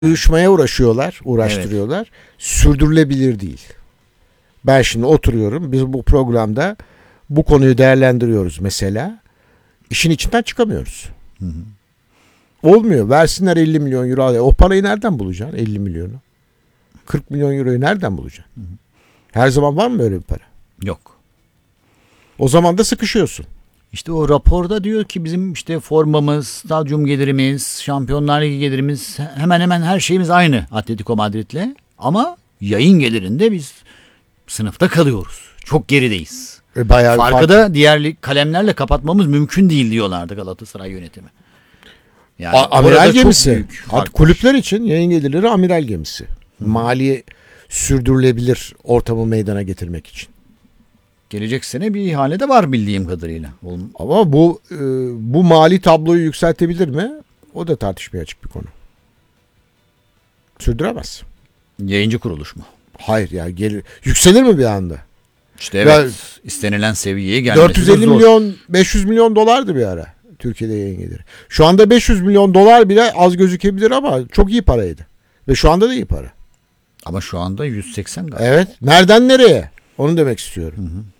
uyuşmaya uğraştırıyorlar. Evet. Sürdürülebilir değil. Ben şimdi oturuyorum. Biz bu programda bu konuyu değerlendiriyoruz mesela. İşin içinden çıkamıyoruz. Hı hı. Olmuyor. Versinler 50 milyon euro. O parayı nereden bulacaksın? 50 milyonu. 40 milyon euroyu nereden bulacaksın? Hı hı. Her zaman var mı öyle bir para? Yok. O zaman da sıkışıyorsun. İşte o raporda diyor ki bizim işte formamız, stadyum gelirimiz, Şampiyonlar Ligi gelirimiz, hemen hemen her şeyimiz aynı Atletico Madrid'le. Ama yayın gelirinde biz sınıfta kalıyoruz. Çok gerideyiz. Farkı da diğer kalemlerle kapatmamız mümkün değil diyorlardı Galatasaray yönetimi. Yani amiral gemisi. Kulüpler için yayın gelirleri amiral gemisi. Mali sürdürülebilir ortamı meydana getirmek için. Gelecek sene bir ihale de var bildiğim kadarıyla. Ama bu mali tabloyu yükseltebilir mi? O da tartışmaya açık bir konu. Sürdüremez. Yayıncı kuruluş mu? Hayır ya, yükselir mi bir anda? İşte evet, ya, istenilen seviyeye gelmesi 450 milyon 500 milyon dolardı bir ara Türkiye'de yayın geliri. Şu anda 500 milyon dolar bile az gözükebilir ama çok iyi paraydı. Ve şu anda da iyi para. Ama şu anda 180 galiba. Evet. Nereden nereye? Onu demek istiyorum. Hı hı.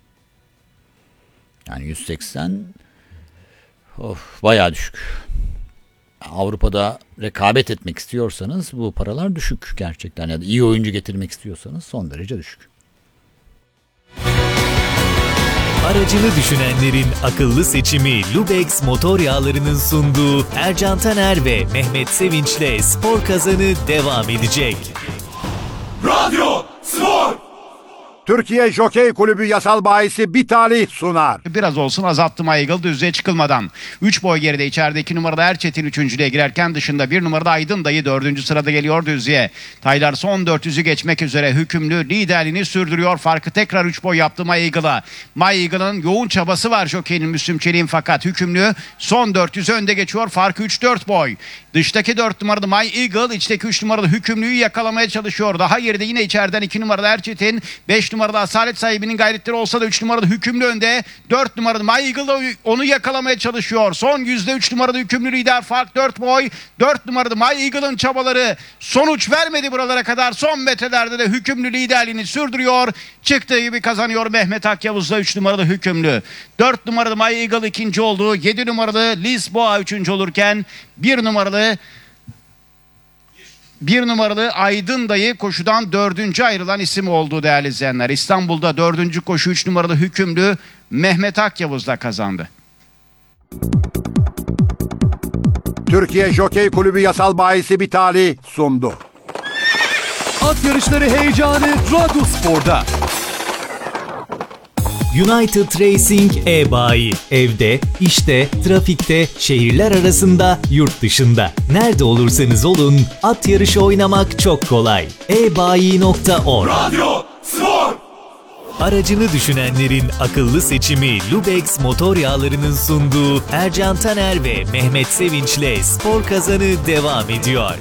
Yani 180 bayağı düşük. Avrupa'da rekabet etmek istiyorsanız bu paralar düşük gerçekten. Ya da iyi oyuncu getirmek istiyorsanız son derece düşük. Aracını düşünenlerin akıllı seçimi Lubex motor yağlarının sunduğu Ercan Taner ve Mehmet Sevinç'le Spor Kazanı devam edecek. Radyo Spor! Türkiye Jokey Kulübü yasal bahisi bir talih sunar. Biraz olsun azalttı Maygıl düzlüğe çıkılmadan. 3 boy geride içeride 2 numarada Erçetin 3.lüğe girerken dışında 1 numarada Aydın Dayı 4. sırada geliyor düzlüğe. Taylar son 400'ü geçmek üzere hükümlü liderliğini sürdürüyor. Farkı tekrar 3 boy yaptı Maygıl'a. Maygıl'ın yoğun çabası var Jokey'nin Müslüm Çelik'in fakat hükümlü son 400'ü önde geçiyor. Farkı 3-4 boy. Dıştaki 4 numaralı My Eagle, içteki 3 numaralı hükümlüyü yakalamaya çalışıyor. Daha geride yine içeriden 2 numaralı Erçetin, 5 numarada Asalet sahibinin gayretleri olsa da 3 numaralı hükümlü önde. 4 numaralı My Eagle onu yakalamaya çalışıyor. Son yüzde 3 numaralı hükümlü lider, fark 4 boy. 4 numaralı My Eagle'ın çabaları sonuç vermedi buralara kadar. Son metrelerde de hükümlü liderliğini sürdürüyor. Çıktığı gibi kazanıyor Mehmet Akyavuz'la 3 numaralı hükümlü. 4 numaralı My Eagle ikinci oldu. 7 numaralı Lisboa üçüncü olurken 1 numaralı Aydın Dayı koşudan 4. ayrılan isim oldu değerli izleyenler. İstanbul'da 4. koşu 3 numaralı hükümlü Mehmet Akyavuz'la kazandı. Türkiye Jokey Kulübü yasal bahisi bir talih sundu. At yarışları heyecanı Radyo Spor'da. United Racing e-bayi. Evde, işte, trafikte, şehirler arasında, yurt dışında. Nerede olursanız olun, at yarışı oynamak çok kolay. ebayi.org. Radyo Spor! Aracını düşünenlerin akıllı seçimi Lubex motor yağlarının sunduğu Ercan Taner ve Mehmet Sevinç'le Spor Kazanı devam ediyor.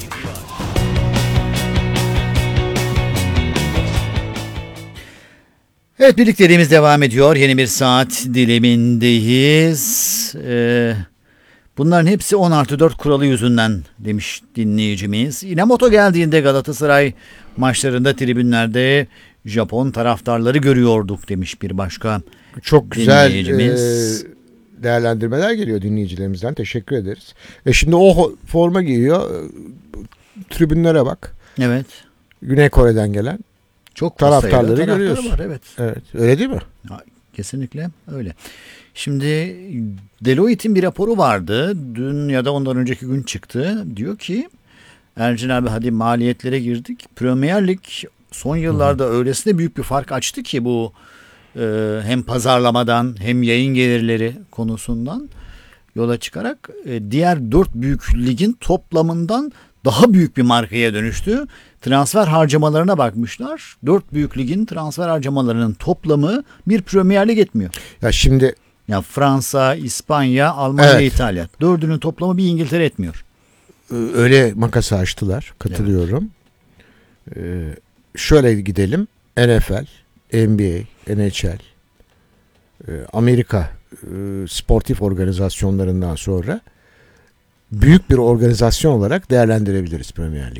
Evet, birlikteliğimiz devam ediyor. Yeni bir saat dilimindeyiz. Bunların hepsi 10+4 kuralı yüzünden demiş dinleyicimiz. Inamoto geldiğinde Galatasaray maçlarında tribünlerde Japon taraftarları görüyorduk demiş bir başka çok güzel değerlendirmeler geliyor dinleyicilerimizden. Teşekkür ederiz. Şimdi o forma giyiyor. Tribünlere bak. Evet. Güney Kore'den gelen. Çok taraftarları görüyoruz. Var, evet. Evet. Öyle değil mi? Kesinlikle öyle. Şimdi Deloitte'in bir raporu vardı. Dün ya da ondan önceki gün çıktı. Diyor ki Ercan abi hadi maliyetlere girdik. Premier Lig son yıllarda öylesine büyük bir fark açtı ki bu hem pazarlamadan hem yayın gelirleri konusundan yola çıkarak diğer 4 büyük ligin toplamından daha büyük bir markaya dönüştü. Transfer harcamalarına bakmışlar. 4 büyük ligin transfer harcamalarının toplamı bir Premier Lig etmiyor. Ya şimdi Fransa, İspanya, Almanya, evet. İtalya. 4'ünün toplamı bir İngiltere etmiyor. Öyle makası açtılar. Katılıyorum. Evet. Şöyle gidelim. NFL, NBA, NHL, Amerika sportif organizasyonlarından sonra büyük bir organizasyon olarak değerlendirebiliriz Premier Lig.